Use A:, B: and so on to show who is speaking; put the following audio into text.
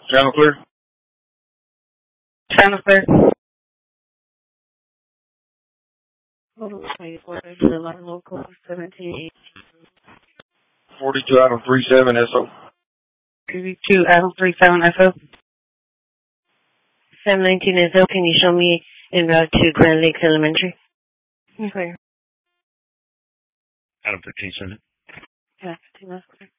A: Channel clear.
B: Channel clear. July local 17.
A: 42 Adam 37 SO.
B: 32 Adam 37 SO.
C: 719 SO, can you show me en route to Grand Lakes Elementary?
B: Okay.
D: Adam 13 7.
B: Yeah, 15 that's clear.